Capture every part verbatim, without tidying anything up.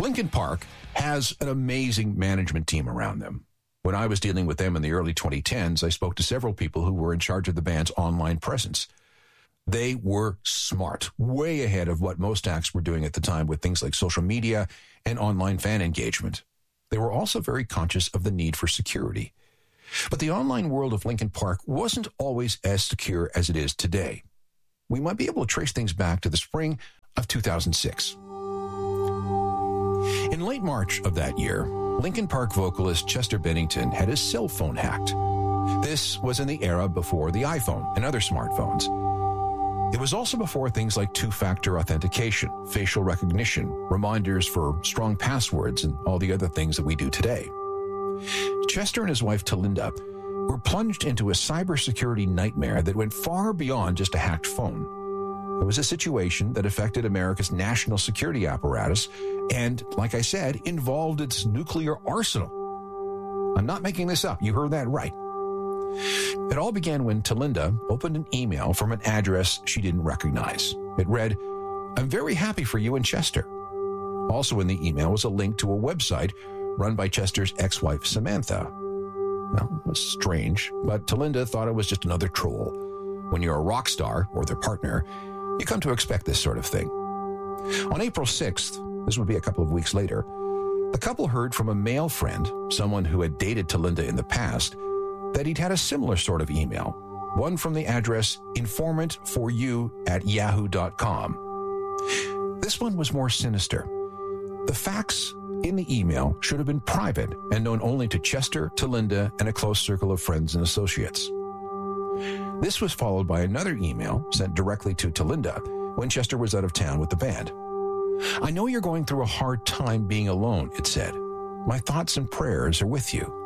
Linkin Park has an amazing management team around them. When I was dealing with them in the early twenty tens, I spoke to several people who were in charge of the band's online presence. They were smart, way ahead of what most acts were doing at the time with things like social media and online fan engagement. They were also very conscious of the need for security. But the online world of Linkin Park wasn't always as secure as it is today. We might be able to trace things back to the spring of two thousand six. In late March of that year, Linkin Park vocalist Chester Bennington had his cell phone hacked. This was in the era before the iPhone and other smartphones. It was also before things like two-factor authentication, facial recognition, reminders for strong passwords, and all the other things that we do today. Chester and his wife Talinda were plunged into a cybersecurity nightmare that went far beyond just a hacked phone. It was a situation that affected America's national security apparatus and, like I said, involved its nuclear arsenal. I'm not making this up. You heard that right. It all began when Talinda opened an email from an address she didn't recognize. It read, "I'm very happy for you and Chester." Also in the email was a link to a website run by Chester's ex-wife, Samantha. Well, it was strange, but Talinda thought it was just another troll. When you're a rock star, or their partner, you come to expect this sort of thing. On April sixth, this would be a couple of weeks later, the couple heard from a male friend, someone who had dated Talinda in the past, that he'd had a similar sort of email, one from the address informant for you at yahoo dot com. This one was more sinister. The facts in the email should have been private and known only to Chester, Talinda, and a close circle of friends and associates. This was followed by another email sent directly to Talinda when Chester was out of town with the band. "I know you're going through a hard time being alone," it said. "My thoughts and prayers are with you."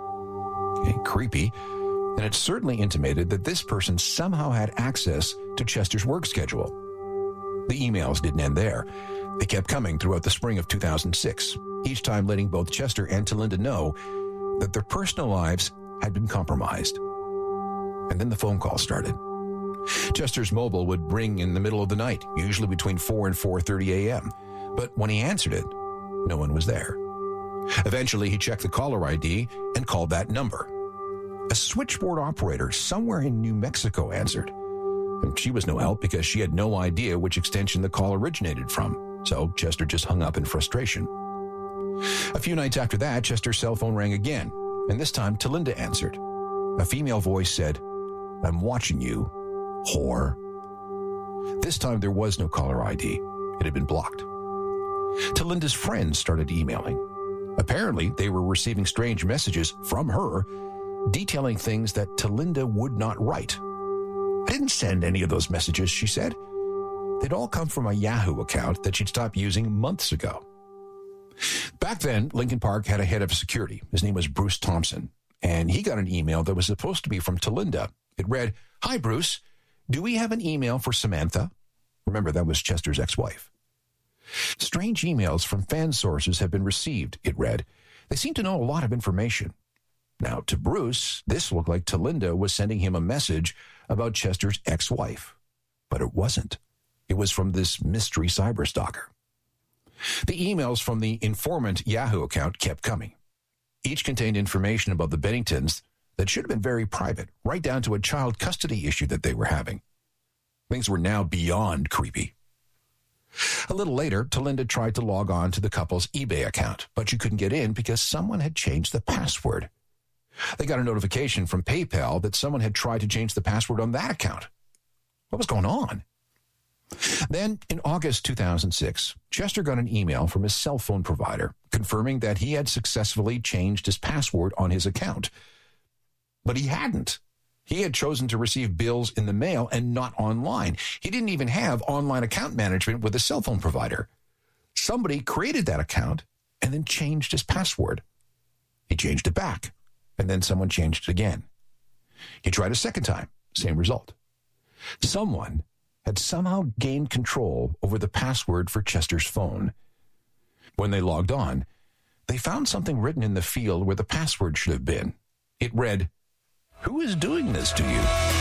Okay, creepy. And it certainly intimated that this person somehow had access to Chester's work schedule. The emails didn't end there. They kept coming throughout the spring of two thousand six, each time letting both Chester and Talinda know that their personal lives had been compromised. And then the phone call started. Chester's mobile would ring in the middle of the night, usually between four and four thirty a.m. But when he answered it, no one was there. Eventually, he checked the caller I D and called that number. A switchboard operator somewhere in New Mexico answered. And she was no help because she had no idea which extension the call originated from. So Chester just hung up in frustration. A few nights after that, Chester's cell phone rang again, and this time Talinda answered. A female voice said, "I'm watching you, whore." This time there was no caller I D. It had been blocked. Talinda's friends started emailing. Apparently, they were receiving strange messages from her detailing things that Talinda would not write. "I didn't send any of those messages," she said. They'd all come from a Yahoo account that she'd stopped using months ago. Back then, Linkin Park had a head of security. His name was Bruce Thompson, and he got an email that was supposed to be from Talinda. It read, "Hi, Bruce. Do we have an email for Samantha?" Remember, that was Chester's ex-wife. "Strange emails from fan sources have been received," it read. "They seem to know a lot of information." Now, to Bruce, this looked like Talinda was sending him a message about Chester's ex-wife. But it wasn't. It was from this mystery cyberstalker. The emails from the informant Yahoo account kept coming. Each contained information about the Benningtons that should have been very private, right down to a child custody issue that they were having. Things were now beyond creepy. A little later, Talinda tried to log on to the couple's eBay account, but she couldn't get in because someone had changed the password. They got a notification from PayPal that someone had tried to change the password on that account. What was going on? Then, in August two thousand six, Chester got an email from his cell phone provider confirming that he had successfully changed his password on his account. But he hadn't. He had chosen to receive bills in the mail and not online. He didn't even have online account management with a cell phone provider. Somebody created that account and then changed his password. He changed it back, and then someone changed it again. He tried a second time, same result. Someone had somehow gained control over the password for Chester's phone. When they logged on, they found something written in the field where the password should have been. It read, "Who is doing this to you?"